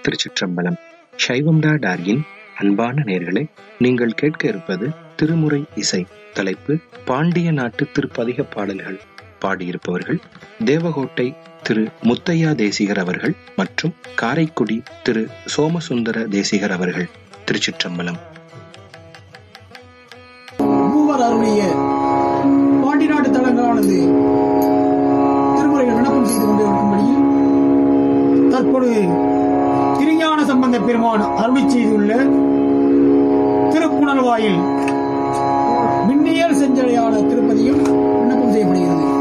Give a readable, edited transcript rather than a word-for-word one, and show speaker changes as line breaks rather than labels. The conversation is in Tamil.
திருச்சிற்றம்பலம். சைவம்டா டார்கின் அன்பான நேயர்களே, நீங்கள் கேட்க இருப்பது திருமுறை இசை. தலைப்பு பாண்டிய நாட்டு திருப்பதிக பாடல்கள். பாடியிருப்பவர்கள் தேவகோட்டை திரு முத்தையா தேசிகர் அவர்கள் மற்றும் காரைக்குடி திரு சோமசுந்தர தேசிகர் அவர்கள். திருச்சிற்றம்பலம்.
மூவர் அருளிய பாண்டி நாட்டு தலங்களானது திருமுறைகள் விண்ணப்பம் செய்து கொண்டிருக்கும்படியில் தற்பொழுது திருஞான சம்பந்த பெருமான் அருளி செய்துள்ள திருப்புணர்வாயில் மின்னியல் செஞ்சடையான திருப்பதியும் விண்ணப்பம் செய்யப்படுகிறது.